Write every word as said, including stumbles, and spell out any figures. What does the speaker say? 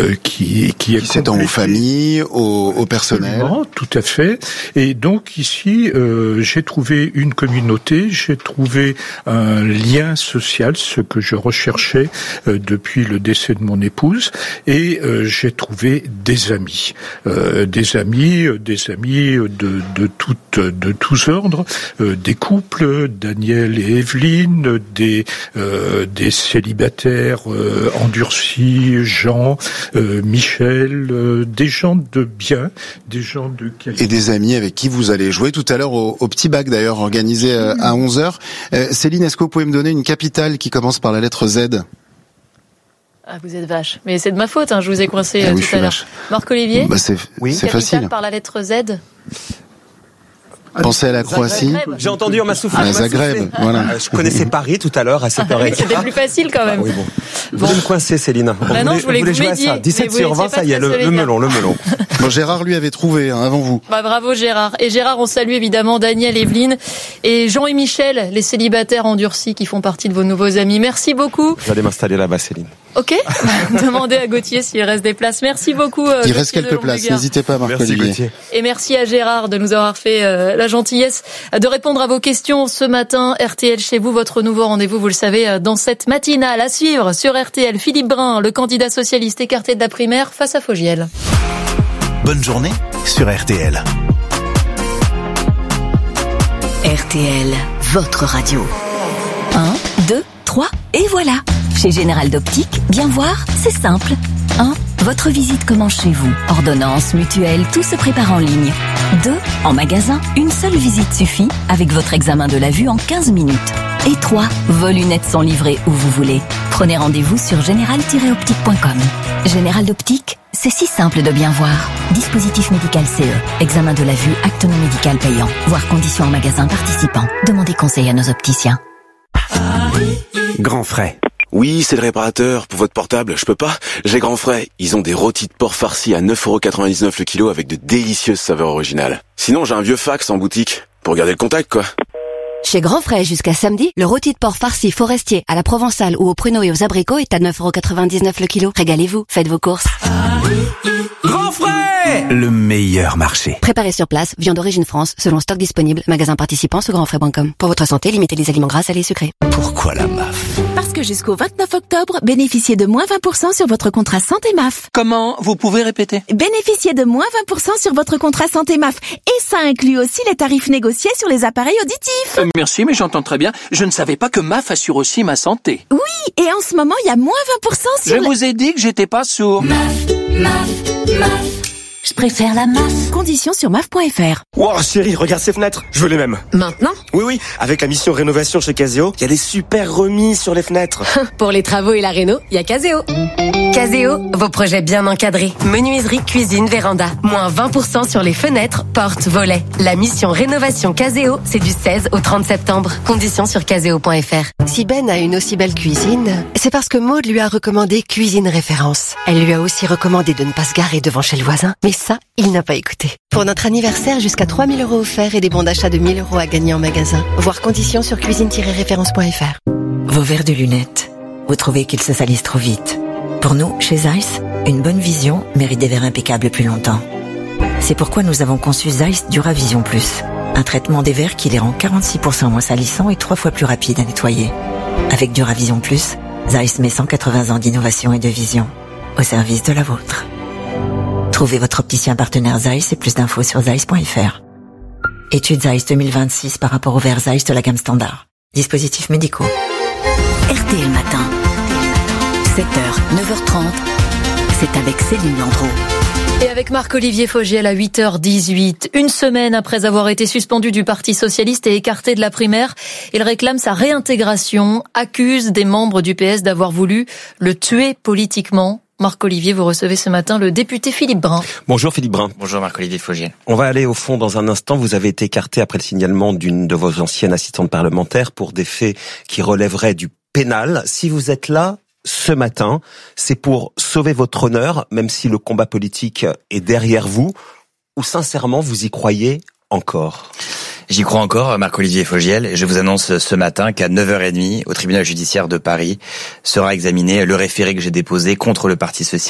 euh, qui qui, qui s'étend aux familles, aux, au personnel. Tout à fait. Et donc ici, euh, j'ai trouvé une communauté, j'ai trouvé un lien social, ce que je recherchais euh, depuis le décès de mon épouse, et euh, j'ai trouvé des amis, euh, des amis, des amis de de toutes de tous ordres, euh, des couples, Daniel et Evelyne, des euh, des célibataires euh, endurcis, Jean, euh, Michel, euh, des gens de bien, des gens de qualité. Et des amis avec qui vous allez jouer tout à l'heure au, au petit bac d'ailleurs organisé euh, à onze heures. Euh, Céline, est-ce que vous pouvez me donner une capitale qui commence par la lettre Z? Ah, vous êtes vache. Mais c'est de ma faute, hein, je vous ai coincé ah, euh, oui, tout à l'heure. Marc-Olivier, bah, c'est, oui. c'est capitale facile. par la lettre Z. Pensez à la Croatie. J'ai entendu, on m'a soufflé. À Zagreb, voilà. Je connaissais Paris tout à l'heure à sept heures trente. C'était plus facile quand même. Ah, oui, bon. Vous voulez me coincer, Céline? Bon, bah non, je voulais que vous jouer à ça. dix-sept sur vingt, ça y est, le, le melon, le melon. Bon, Gérard, lui, avait trouvé, hein, avant vous. Bah, bravo, Gérard. Et Gérard, on salue évidemment Daniel, Evelyne et Jean et Michel, les célibataires endurcis qui font partie de vos nouveaux amis. Merci beaucoup. J'allais m'installer là-bas, Céline. Ok. Demandez à Gauthier s'il reste des places. Merci beaucoup. Euh, Il reste quelques places. N'hésitez pas, Marc-Olivier. Et merci à Gérard de nous avoir fait euh, la gentillesse de répondre à vos questions ce matin. R T L chez vous, votre nouveau rendez-vous, vous le savez, dans cette matinale à suivre sur R T L. Philippe Brun, le candidat socialiste écarté de la primaire face à Fogiel. Bonne journée sur R T L. R T L, votre radio. un, deux, trois, et voilà. Chez Général d'Optique, bien voir, c'est simple. un. Votre visite commence chez vous. Ordonnance, mutuelle, tout se prépare en ligne. deux. En magasin, une seule visite suffit avec votre examen de la vue en quinze minutes. Et trois. Vos lunettes sont livrées où vous voulez. Prenez rendez-vous sur général tiret optique point com. Général d'Optique, c'est si simple de bien voir. Dispositif médical C E. Examen de la vue, acte non médical payant. Voir conditions en magasin participant. Demandez conseil à nos opticiens. Grand Frais. Oui, c'est le réparateur. Pour votre portable, je peux pas. J'ai Grand Frais. Ils ont des rôtis de porc farcis à neuf euros quatre-vingt-dix-neuf le kilo avec de délicieuses saveurs originales. Sinon, j'ai un vieux fax en boutique. Pour garder le contact, quoi. Chez Grand Frais, jusqu'à samedi, le rôti de porc farci forestier à la provençale ou aux pruneaux et aux abricots est à neuf euros quatre-vingt-dix-neuf le kilo. Régalez-vous, faites vos courses. Grand Frais, le meilleur marché. Préparé sur place, viande d'origine France, selon stock disponible, magasin participant sur grand frais point com. Pour votre santé, limitez les aliments gras, salés et sucrés. Pourquoi la M A F? Parce que jusqu'au vingt-neuf octobre, bénéficiez de moins vingt pour cent sur votre contrat santé M A F. Comment? Vous pouvez répéter? Bénéficiez de moins vingt pour cent sur votre contrat santé M A F. Et ça inclut aussi les tarifs négociés sur les appareils auditifs. Euh, merci, mais j'entends très bien. Je ne savais pas que M A F assure aussi ma santé. Oui, et en ce moment, il y a moins vingt pour cent sur... Je le... vous ai dit que j'étais pas sourd. M A F, M A F, M A F. Je préfère la M A F. Conditions sur M A F point F R. Wow, chérie, regarde ces fenêtres. Je veux les mêmes. Maintenant? Oui, oui. Avec la mission rénovation chez Caseo, il y a des super remises sur les fenêtres. Pour les travaux et la réno, il y a Caseo. Caseo, vos projets bien encadrés. Menuiserie, cuisine, véranda. Moins vingt pour cent sur les fenêtres, portes, volets. La mission rénovation Caseo, c'est du seize au trente septembre. Conditions sur caseo point F R. Si Ben a une aussi belle cuisine, c'est parce que Maud lui a recommandé Cuisine Référence. Elle lui a aussi recommandé de ne pas se garer devant chez le voisin. Mais ça, il n'a pas écouté. Pour notre anniversaire, jusqu'à trois mille euros offerts et des bons d'achat de mille euros à gagner en magasin. Voir conditions sur cuisine tiret référence point F R. Vos verres de lunettes, vous trouvez qu'ils se salissent trop vite. Pour nous, chez Zeiss, une bonne vision mérite des verres impeccables plus longtemps. C'est pourquoi nous avons conçu Zeiss Duravision Plus, un traitement des verres qui les rend quarante-six pour cent moins salissants et trois fois plus rapides à nettoyer. Avec Duravision Plus, Zeiss met cent quatre-vingts ans d'innovation et de vision au service de la vôtre. Trouvez votre opticien partenaire Zeiss et plus d'infos sur zeiss point F R. Étude Zeiss deux mille vingt-six par rapport aux verres Zeiss de la gamme standard. Dispositifs médicaux. R T L Matin. sept heures, neuf heures trente. C'est avec Céline Landreau. Et avec Marc-Olivier Fogiel à huit heures dix-huit. Une semaine après avoir été suspendu du Parti Socialiste et écarté de la primaire, il réclame sa réintégration, accuse des membres du P S d'avoir voulu le tuer politiquement. Marc-Olivier, vous recevez ce matin le député Philippe Brun. Bonjour Philippe Brun. Bonjour Marc-Olivier Fogiel. On va aller au fond dans un instant. Vous avez été écarté après le signalement d'une de vos anciennes assistantes parlementaires pour des faits qui relèveraient du pénal. Si vous êtes là ce matin, c'est pour sauver votre honneur, même si le combat politique est derrière vous, ou sincèrement vous y croyez encore ? J'y crois encore, Marc-Olivier Fogiel, et je vous annonce ce matin qu'à neuf heures trente, au tribunal judiciaire de Paris, sera examiné le référé que j'ai déposé contre le Parti Socialiste